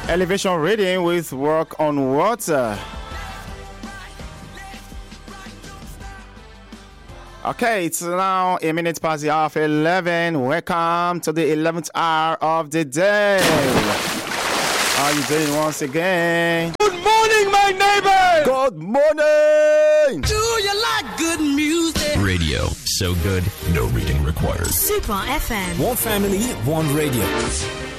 Elevation reading with Work on Water. Okay, it's now a minute past the hour of 11. Welcome to the 11th hour of the day. How are you doing once again? Good morning, my neighbor! Good morning! Do you like good music? Radio. So good, no reading required. Super FM. One family, one radio.